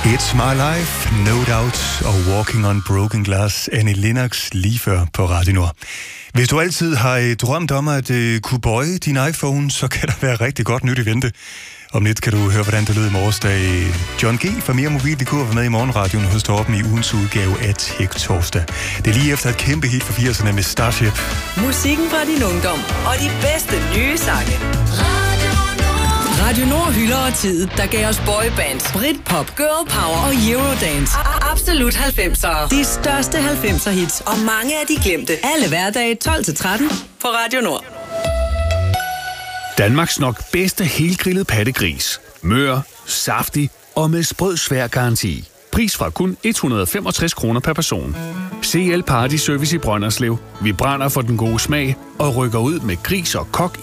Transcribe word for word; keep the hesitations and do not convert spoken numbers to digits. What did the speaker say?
It's My Life, No Doubt og Walking on Broken Glass, Annie Lennox lige før på Radio Nord. Hvis du altid har drømt om at uh, kunne bøje din iPhone, så kan der være rigtig godt nyt i vente. Om lidt kan du høre, hvordan det lød i morges, da John G. fra Mere Mobil punktum d k var med i morgenradioen hos Torben i ugens udgave af Tech Torsdag. Det er lige efter et kæmpe hit fra firserne med Starship. Musikken fra din ungdom og de bedste nye sange. Radio Nord hylder tid, der gav os boybands, Britpop, Girl Power og Eurodance. Absolut halvfemsere. De største halvfemser hits og mange af de glemte. Alle hverdage tolv til tretten på Radio Nord. Danmarks nok bedste helgrillet pattegris. Mør, saftig og med sprød svær garanti. Pris fra kun et hundrede og femogtres kroner per person. C L Party Service i Brønderslev. Vi brænder for den gode smag og rykker ud med gris og kok